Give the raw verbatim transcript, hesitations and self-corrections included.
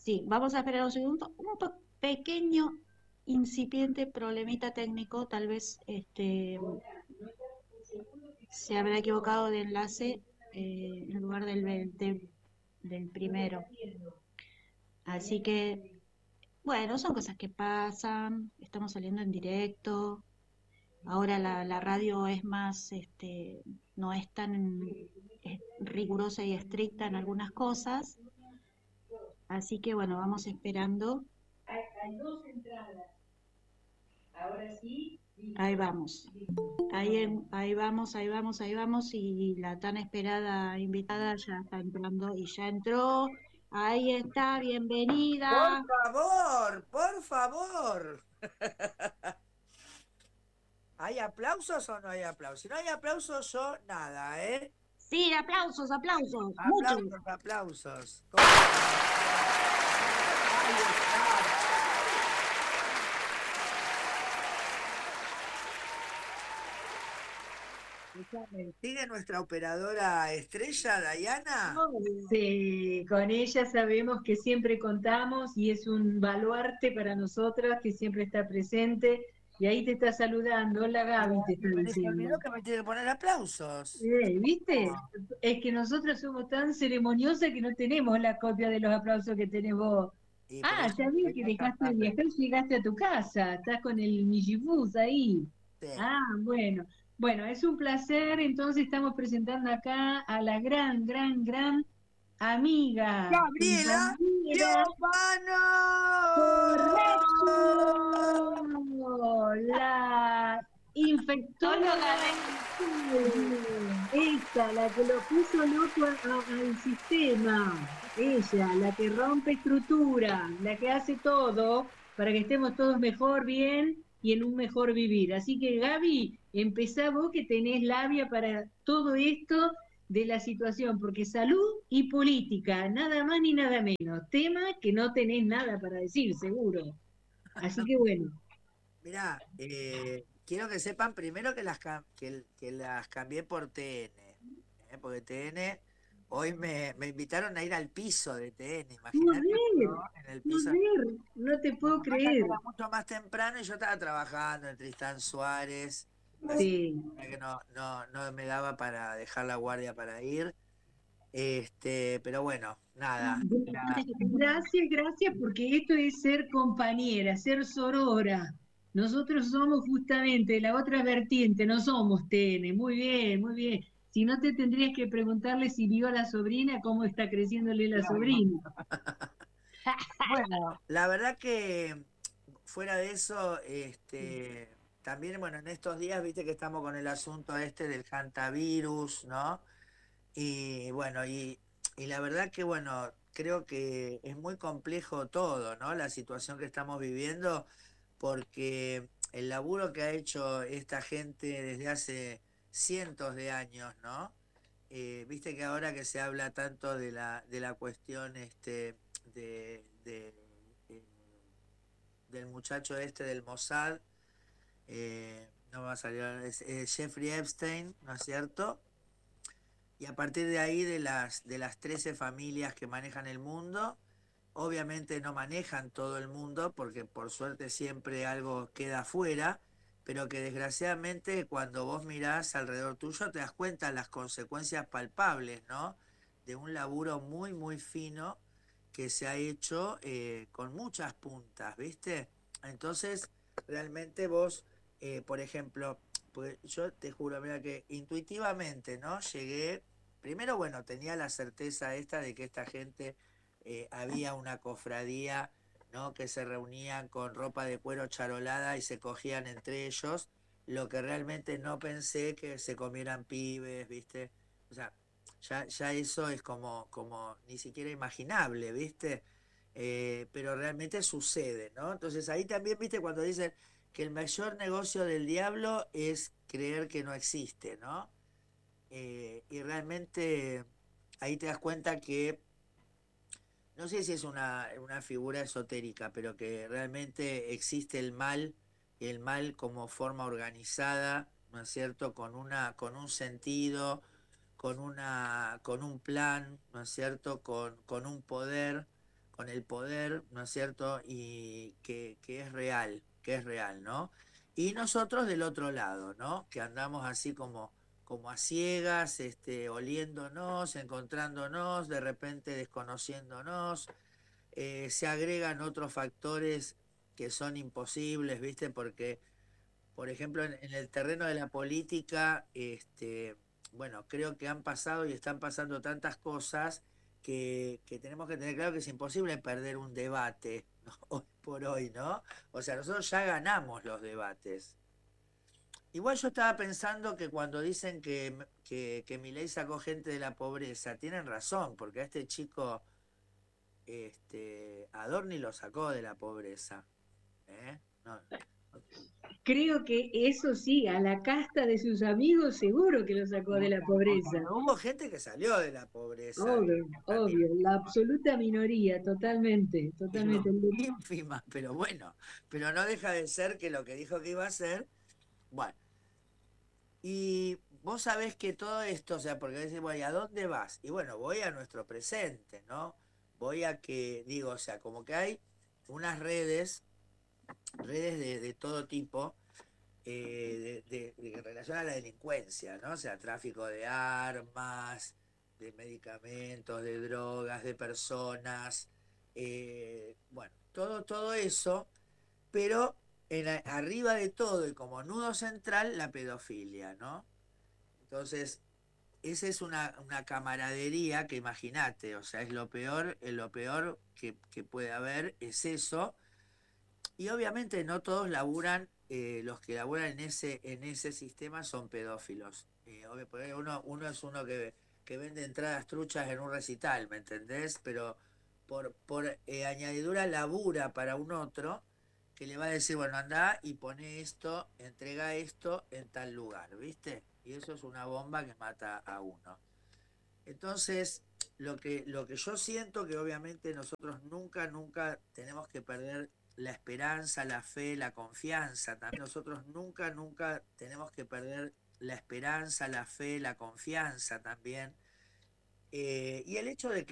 Sí, vamos a esperar un segundo. Un po- pequeño, incipiente problemita técnico. Tal vez este se habrá equivocado de enlace eh, en lugar del, ve- del, del primero. Así que, bueno, son cosas que pasan. Estamos saliendo en directo. Ahora la, la radio es más, este, no es tan eh, rigurosa y estricta en algunas cosas. Así que, bueno, vamos esperando. Ahí vamos. Ahí, en- ahí vamos, ahí vamos, ahí vamos. Y la tan esperada invitada ya está entrando y ya entró. Ahí está, Por bienvenida. favor, por favor. ¿Hay aplausos o no hay aplausos? Si no hay aplausos, yo nada, ¿eh? Sí, aplausos, aplausos, muchos. Aplausos, aplausos. ¿Cómo estás? Ahí está. Escúchame, ¿sigue nuestra operadora estrella, Dayana? Sí, con ella sabemos que siempre contamos y es un baluarte para nosotras que siempre está presente. Y ahí te está saludando. Hola Gaby, te está Pero se diciendo. olvidó que me tiene que poner aplausos. Eh, ¿viste? Es que nosotros somos tan ceremoniosas que no tenemos la copia de los aplausos que tenés vos. Y pero Ah, ella, ya vi que ella está dejaste de acá viajar y llegaste a tu casa. Estás con el Mijibus ahí. presente. Ah, bueno. Bueno, es un placer. Entonces estamos presentando acá a la gran, gran, gran amiga, Gabriela compañera. Correcto, la infectóloga mental. Esa, la que lo puso loco a- a- al sistema. Ella, la que rompe estructura, la que hace todo para que estemos todos mejor, bien y en un mejor vivir. Así que Gaby, empezá vos que tenés labia para todo esto de la situación, porque salud y política, nada más ni nada menos. Tema que no tenés nada para decir, seguro. Así que bueno. Mirá, eh, quiero que sepan primero que las, cam- que, que las cambié por T N, ¿eh? Porque T N, hoy me, me invitaron a ir al piso de T N, imagínate Joder, yo en el piso. joder, no te Lo puedo que pasa es que creer. era mucho más temprano y yo estaba trabajando en Tristán Suárez, así Sí. que no, no, no me daba para dejar la guardia para ir. Este, pero bueno, nada. era- Gracias, gracias, porque esto es ser compañera, ser sorora. Nosotros somos justamente la otra vertiente, no somos T N. Muy bien, muy bien. Si no, te tendrías que preguntarle si vio a la sobrina, cómo está creciéndole la Claro. sobrina. Bueno, la verdad que fuera de eso, este, también, bueno, en estos días, viste que estamos con el asunto este del hantavirus, ¿no? Y bueno, y, y la verdad que, bueno, creo que es muy complejo todo, ¿no? La situación que estamos viviendo, porque el laburo que ha hecho esta gente desde hace cientos de años, ¿no? Eh, viste que ahora que se habla tanto de la, de la cuestión este, de, de, eh, del muchacho este del Mossad, eh, no me va a salir, es, es Jeffrey Epstein, ¿no es cierto? Y a partir de ahí, de las, de las trece familias que manejan el mundo, obviamente no manejan todo el mundo, porque por suerte siempre algo queda afuera, pero que desgraciadamente cuando vos mirás alrededor tuyo te das cuenta las consecuencias palpables, ¿no? De un laburo muy, muy fino que se ha hecho eh, con muchas puntas, ¿viste? Entonces, realmente vos, eh, por ejemplo, pues yo te juro, mira que intuitivamente, ¿no? Llegué, primero, bueno, tenía la certeza esta de que esta gente, eh, había una cofradía, ¿no? Que se reunían con ropa de cuero charolada y se cogían entre ellos, lo que realmente no pensé que se comieran pibes, ¿viste? O sea, ya, ya eso es como, como ni siquiera imaginable, ¿viste? Eh, pero realmente sucede, ¿no? Entonces ahí también, ¿viste? Cuando dicen que el mayor negocio del diablo es creer que no existe, ¿no? Eh, y realmente ahí te das cuenta que, no sé si es una, una figura esotérica, pero que realmente existe el mal, y el mal como forma organizada, ¿no es cierto? Con una, con un sentido, con una, con un plan, ¿no es cierto? Con, con un poder, con el poder, ¿no es cierto? Y que, que es real, que es real, ¿no? Y nosotros del otro lado, ¿no? Que andamos así como, como a ciegas, este, oliéndonos, encontrándonos, de repente desconociéndonos. Eh, se agregan otros factores que son imposibles, ¿viste? Porque, por ejemplo, en, en el terreno de la política, este, bueno, creo que han pasado y están pasando tantas cosas que, que tenemos que tener claro que es imposible perder un debate, ¿no? Hoy por hoy, ¿no? O sea, nosotros ya ganamos los debates. Igual yo estaba pensando que cuando dicen que, que, que Milei sacó gente de la pobreza, tienen razón, porque a este chico, este, Adorni lo sacó de la pobreza. ¿Eh? No, no, Creo que eso sí, a la casta de sus amigos seguro que lo sacó de la pobreza. no hubo gente que salió de la pobreza, Obvio, también obvio, la absoluta minoría, totalmente, totalmente. ínfima, pero bueno, pero no deja de ser que lo que dijo que iba a hacer, bueno, y vos sabés que todo esto, o sea, porque decís, bueno, ¿y a dónde vas? Y bueno, voy a nuestro presente, ¿no? Voy a que, digo, o sea, como que hay unas redes, redes de, de todo tipo, eh, de, de, de en relación a la delincuencia, ¿no? O sea, tráfico de armas, de medicamentos, de drogas, de personas, eh, bueno, todo, todo eso, pero en, arriba de todo y como nudo central, la pedofilia, ¿no? Entonces, esa es una, una camaradería que imagínate, o sea, es lo peor, es lo peor que, que puede haber, es eso. Y obviamente no todos laburan, eh, los que laburan en ese, en ese sistema son pedófilos. Eh, obvio, porque uno, uno es uno que, que vende entradas truchas en un recital, ¿me entendés? Pero por, por eh, añadidura labura para un otro que le va a decir, bueno, anda y pone esto, entrega esto en tal lugar, ¿viste? Y eso es una bomba que mata a uno. Entonces, lo que, lo que yo siento que obviamente nosotros nunca, nunca tenemos que perder la esperanza, la fe, la confianza. También nosotros nunca, nunca tenemos que perder la esperanza, la fe, la confianza también. Eh, y el hecho de que